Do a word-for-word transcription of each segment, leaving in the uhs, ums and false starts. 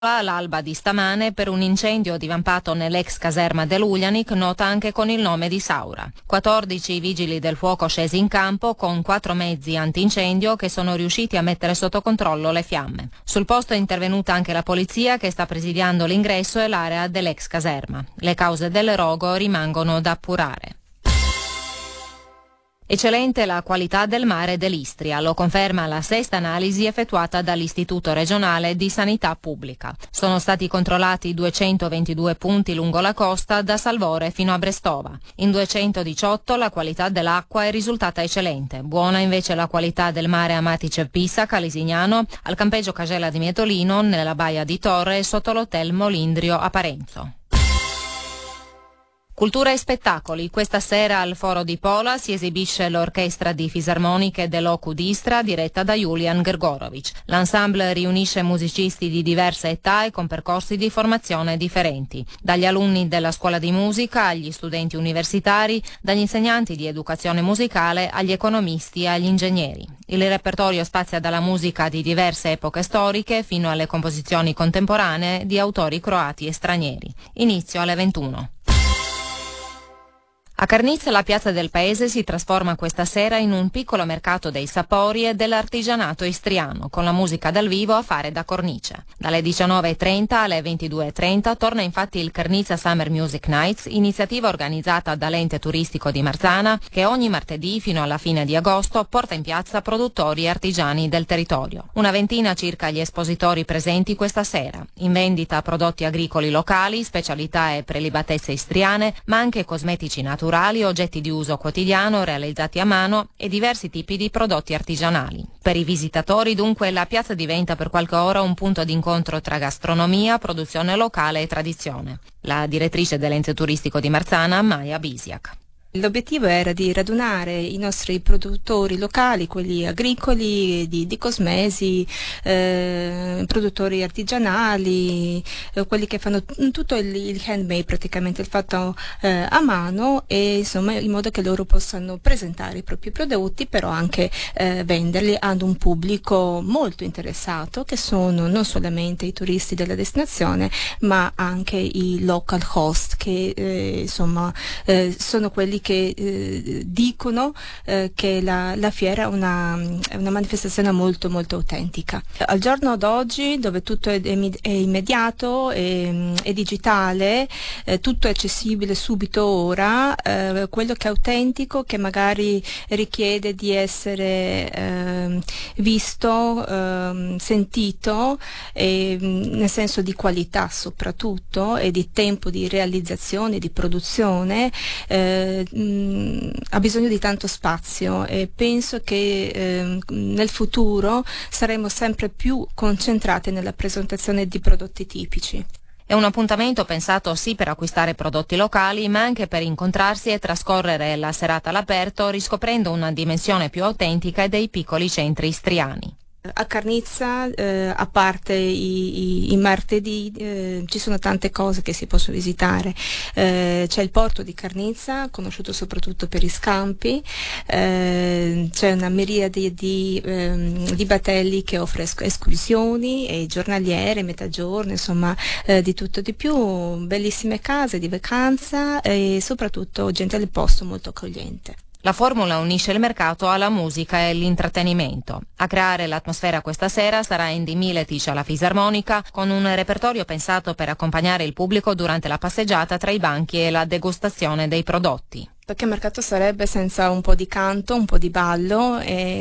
All'alba di stamane per un incendio divampato nell'ex caserma dell'Ulianic, nota anche con il nome di Saura. quattordici vigili del fuoco scesi in campo con quattro mezzi antincendio che sono riusciti a mettere sotto controllo le fiamme. Sul posto è intervenuta anche la polizia che sta presidiando l'ingresso e l'area dell'ex caserma. Le cause del rogo rimangono da appurare. Eccellente la qualità del mare dell'Istria, lo conferma la sesta analisi effettuata dall'Istituto regionale di sanità pubblica. Sono stati controllati duecentoventidue punti lungo la costa da Salvore fino a Brestova. In duecentodiciotto la qualità dell'acqua è risultata eccellente. Buona invece la qualità del mare a Matice-Pisa, Calisignano, al campeggio Casella di Mietolino, nella baia di Torre e sotto l'hotel Molindrio a Parenzo. Cultura e spettacoli. Questa sera al Foro di Pola si esibisce l'orchestra di fisarmoniche dell'Oku d'Istra diretta da Julian Grgorovic. L'ensemble riunisce musicisti di diverse età e con percorsi di formazione differenti, dagli alunni della scuola di musica agli studenti universitari, dagli insegnanti di educazione musicale agli economisti e agli ingegneri. Il repertorio spazia dalla musica di diverse epoche storiche fino alle composizioni contemporanee di autori croati e stranieri. Inizio alle ventuno. A Carnizza la piazza del paese si trasforma questa sera in un piccolo mercato dei sapori e dell'artigianato istriano, con la musica dal vivo a fare da cornice. Dalle diciannove e trenta alle ventidue e trenta torna infatti il Carnizza Summer Music Nights, iniziativa organizzata dall'ente turistico di Marzana, che ogni martedì fino alla fine di agosto porta in piazza produttori e artigiani del territorio. Una ventina circa gli espositori presenti questa sera. In vendita prodotti agricoli locali, specialità e prelibatezze istriane, ma anche cosmetici naturali, oggetti di uso quotidiano realizzati a mano e diversi tipi di prodotti artigianali. Per i visitatori dunque la piazza diventa per qualche ora un punto d'incontro tra gastronomia, produzione locale e tradizione. La direttrice dell'ente turistico di Marzana, Maja Bisiak. L'obiettivo era di radunare i nostri produttori locali, quelli agricoli, di, di cosmesi, eh, produttori artigianali, eh, quelli che fanno tutto il, il handmade, praticamente il fatto eh, a mano, e insomma in modo che loro possano presentare i propri prodotti, però anche eh, venderli ad un pubblico molto interessato, che sono non solamente i turisti della destinazione, ma anche i local host, che eh, insomma eh, sono quelli che eh, dicono eh, che la, la fiera è una, è una manifestazione molto molto autentica. Al giorno d'oggi, dove tutto è, è immediato e è digitale, eh, tutto è accessibile subito ora, eh, quello che è autentico, che magari richiede di essere eh, visto, eh, sentito, e, nel senso di qualità soprattutto, e di tempo di realizzazione, di produzione, eh, mh, ha bisogno di tanto spazio, e penso che eh, nel futuro saremo sempre più concentrati nella presentazione di prodotti tipici. È un appuntamento pensato sì per acquistare prodotti locali, ma anche per incontrarsi e trascorrere la serata all'aperto, riscoprendo una dimensione più autentica dei piccoli centri istriani. A Carnizza, eh, a parte i, i, i martedì, eh, ci sono tante cose che si possono visitare. Eh, c'è il porto di Carnizza, conosciuto soprattutto per i scampi, eh, c'è una miriade di, di, ehm, di battelli che offre escursioni e giornaliere, metagiorno, insomma eh, di tutto di più, bellissime case di vacanza e soprattutto gente del posto molto accogliente. La formula unisce il mercato alla musica e l'intrattenimento. A creare l'atmosfera questa sera sarà Andy Miletic alla fisarmonica, con un repertorio pensato per accompagnare il pubblico durante la passeggiata tra i banchi e la degustazione dei prodotti. Che mercato sarebbe senza un po' di canto, un po' di ballo,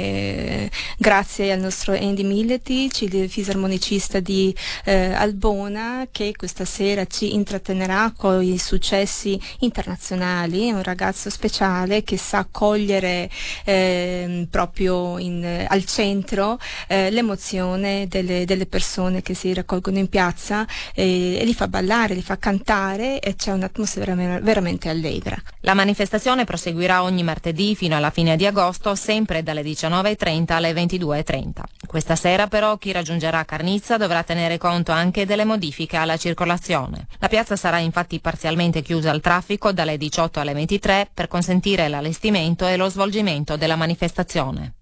e grazie al nostro Andy Miletic, il fisarmonicista di eh, Albona, che questa sera ci intrattenerà con i successi internazionali. È un ragazzo speciale che sa cogliere eh, proprio in, al centro eh, l'emozione delle, delle persone che si raccolgono in piazza, e, e li fa ballare, li fa cantare, e c'è un'atmosfera veramente allegra. La manifestazione proseguirà ogni martedì fino alla fine di agosto, sempre dalle diciannove e trenta alle ventidue e trenta. Questa sera però chi raggiungerà Carnizza dovrà tenere conto anche delle modifiche alla circolazione. La piazza sarà infatti parzialmente chiusa al traffico dalle diciotto alle ventitré per consentire l'allestimento e lo svolgimento della manifestazione.